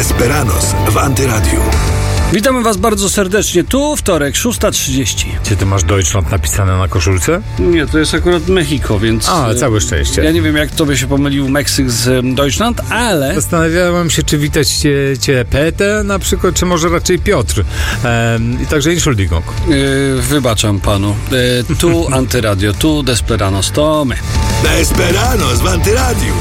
Desperados w Antyradiu. Witamy Was bardzo serdecznie. Tu wtorek, 6:30. Czy ty masz Deutschland napisane na koszulce? Nie, to jest akurat Mexico, więc... Całe szczęście. Ja nie wiem, jak tobie się pomylił Meksyk z Deutschland, ale... Zastanawiałem się, czy witać cię Peter na przykład, czy może raczej Piotr. I także Entschuldigung. Wybaczam panu. Tu Antyradio, tu Desperados, to my. Desperados w Antyradiu.